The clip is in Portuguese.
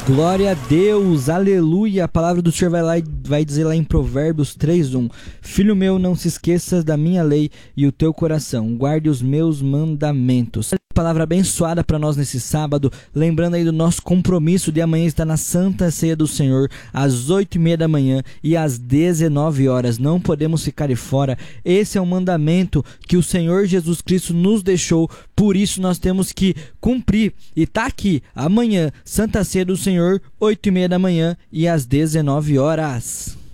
Glória a Deus, aleluia. A palavra do Senhor vai dizer lá em Provérbios 3:1: Filho meu, não se esqueças da minha lei e o teu coração guarde os meus mandamentos. Palavra abençoada para nós nesse sábado, lembrando aí do nosso compromisso de amanhã estar na Santa Ceia do Senhor às 8:30 da manhã e às 19 horas. Não podemos ficar de fora. Esse é um mandamento que o Senhor Jesus Cristo nos deixou, por isso nós temos que cumprir. E tá aqui amanhã, Santa Ceia do Senhor, 8:30 da manhã e às 19 horas.